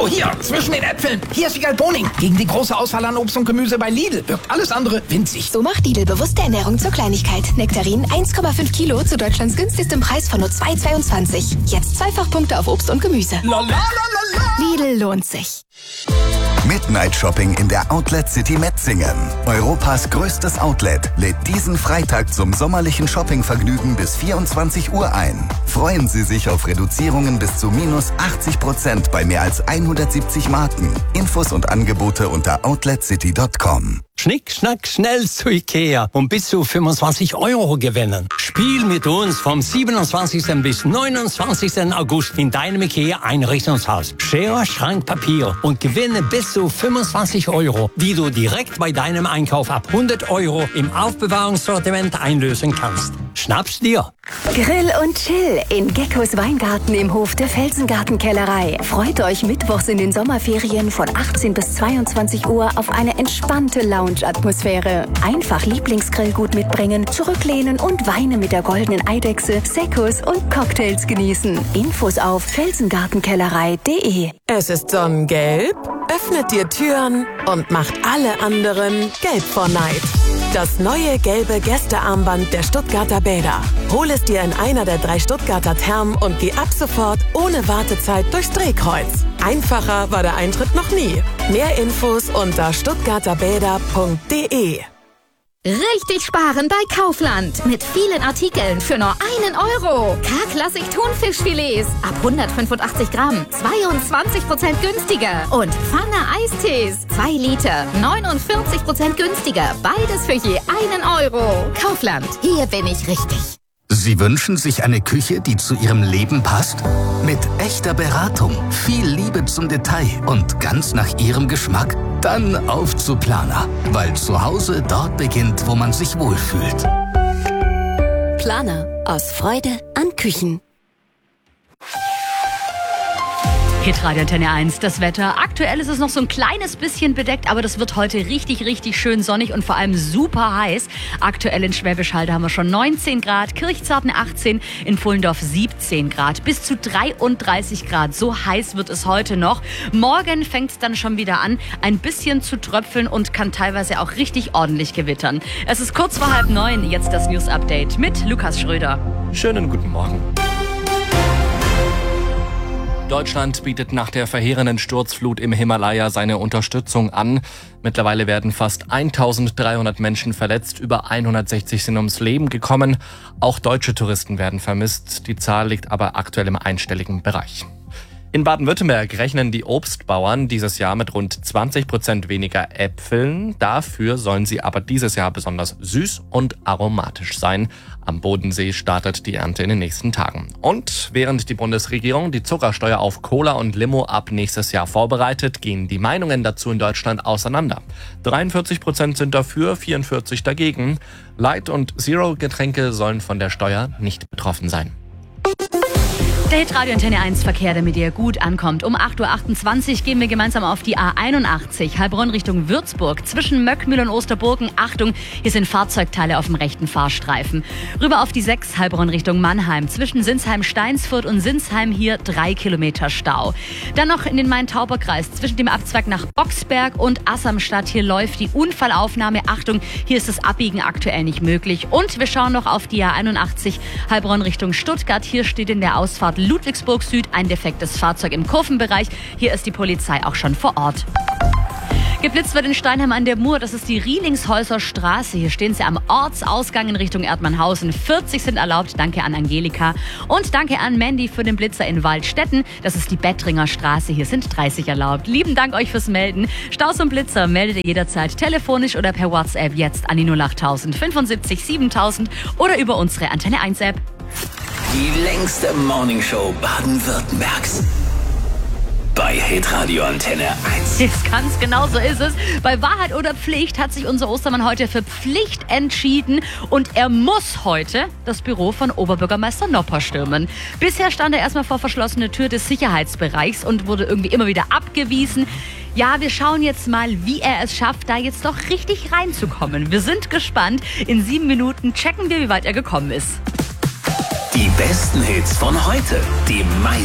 Hallo, hier, zwischen den Äpfeln. Hier ist Wiegald Boning. Gegen die große Auswahl an Obst und Gemüse bei Lidl wirkt alles andere winzig. So macht Lidl bewusste Ernährung zur Kleinigkeit. Nektarinen 1,5 Kilo zu Deutschlands günstigstem Preis von nur 2,22. Jetzt Zweifachpunkte auf Obst und Gemüse. Lidl lohnt sich. Midnight Shopping in der Outlet City Metzingen. Europas größtes Outlet lädt diesen Freitag zum sommerlichen Shoppingvergnügen bis 24 Uhr ein. Freuen Sie sich auf Reduzierungen bis zu minus 80% bei mehr als 170 Marken. Infos und Angebote unter outletcity.com. Schnick, schnack, schnell zu Ikea und bis zu 25 € gewinnen. Spiel mit uns vom 27. bis 29. August in deinem Ikea-Einrichtungshaus. Schere, Schrank, Papier und gewinne bis zu 25 €, die du direkt bei deinem Einkauf ab 100 € im Aufbewahrungssortiment einlösen kannst. Schnapp's dir! Grill und Chill in Geckos Weingarten im Hof der Felsengartenkellerei. Freut euch mittwochs in den Sommerferien von 18 bis 22 Uhr auf eine entspannte Lounge-Atmosphäre. Einfach Lieblingsgrillgut mitbringen, zurücklehnen und Weine mit der goldenen Eidechse, Seccos und Cocktails genießen. Infos auf felsengartenkellerei.de. Es ist sonnengelb, öffnet dir Türen und macht alle anderen gelb vor Neid. Das neue gelbe Gästearmband der Stuttgarter Bäder. Hol es dir in einer der 3 Stuttgarter Thermen und geh ab sofort ohne Wartezeit durchs Drehkreuz. Einfacher war der Eintritt noch nie. Mehr Infos unter stuttgarterbäder.de. Richtig sparen bei Kaufland. Mit vielen Artikeln für nur 1 €. K-Klassik Thunfischfilets ab 185 Gramm. 22% günstiger. Und Pfanne Eistees. 2 Liter. 49% günstiger. Beides für je 1 €. Kaufland. Hier bin ich richtig. Sie wünschen sich eine Küche, die zu Ihrem Leben passt? Mit echter Beratung, viel Liebe zum Detail und ganz nach Ihrem Geschmack? Dann auf zu Planer, weil zu Hause dort beginnt, wo man sich wohlfühlt. Planer. Aus Freude an Küchen. Hitradio Antenne 1, das Wetter. Aktuell ist es noch so ein kleines bisschen bedeckt, aber das wird heute richtig, richtig schön sonnig und vor allem super heiß. Aktuell in Schwäbisch Hall haben wir schon 19 Grad, Kirchzarten 18, in Pfullendorf 17 Grad, bis zu 33 Grad. So heiß wird es heute noch. Morgen fängt es dann schon wieder an, ein bisschen zu tröpfeln und kann teilweise auch richtig ordentlich gewittern. Es ist kurz vor 8:30, jetzt das News-Update mit Lukas Schröder. Schönen guten Morgen. Deutschland bietet nach der verheerenden Sturzflut im Himalaya seine Unterstützung an. Mittlerweile werden fast 1300 Menschen verletzt, über 160 sind ums Leben gekommen. Auch deutsche Touristen werden vermisst, die Zahl liegt aber aktuell im einstelligen Bereich. In Baden-Württemberg rechnen die Obstbauern dieses Jahr mit rund 20% weniger Äpfeln. Dafür sollen sie aber dieses Jahr besonders süß und aromatisch sein. Am Bodensee startet die Ernte in den nächsten Tagen. Und während die Bundesregierung die Zuckersteuer auf Cola und Limo ab nächstes Jahr vorbereitet, gehen die Meinungen dazu in Deutschland auseinander. 43% sind dafür, 44% dagegen. Light- und Zero-Getränke sollen von der Steuer nicht betroffen sein. Der Hitradio Antenne 1 Verkehr, der mit dir gut ankommt. Um 8:28 Uhr gehen wir gemeinsam auf die A81, Heilbronn Richtung Würzburg. Zwischen Möckmühl und Osterburgen, Achtung, hier sind Fahrzeugteile auf dem rechten Fahrstreifen. Rüber auf die 6, Heilbronn Richtung Mannheim. Zwischen Sinsheim-Steinsfurt und Sinsheim hier 3 Kilometer Stau. Dann noch in den Main-Tauber-Kreis, zwischen dem Abzweig nach Boxberg und Assamstadt. Hier läuft die Unfallaufnahme. Achtung, hier ist das Abbiegen aktuell nicht möglich. Und wir schauen noch auf die A81, Heilbronn Richtung Stuttgart. Hier steht in der Ausfahrt Ludwigsburg Süd ein defektes Fahrzeug im Kurvenbereich. Hier ist die Polizei auch schon vor Ort. Geblitzt wird in Steinheim an der Mur, das ist die Rielingshäuser Straße. Hier stehen sie am Ortsausgang in Richtung Erdmannhausen. 40 sind erlaubt. Danke an Angelika. Und danke an Mandy für den Blitzer in Waldstätten. Das ist die Bettringer Straße. Hier sind 30 erlaubt. Lieben Dank euch fürs Melden. Staus und Blitzer meldet ihr jederzeit telefonisch oder per WhatsApp jetzt an die 08000 75 7000 oder über unsere Antenne 1 App. Die längste Morningshow Baden-Württembergs. Bei Hitradio Antenne 1. Jetzt ganz genau so ist es. Bei Wahrheit oder Pflicht hat sich unser Ostermann heute für Pflicht entschieden und er muss heute das Büro von Oberbürgermeister Nopper stürmen. Bisher stand er erstmal vor verschlossener Tür des Sicherheitsbereichs und wurde irgendwie immer wieder abgewiesen. Ja, wir schauen jetzt mal, wie er es schafft, da jetzt doch richtig reinzukommen. Wir sind gespannt. In 7 Minuten checken wir, wie weit er gekommen ist. Die besten Hits von heute. Die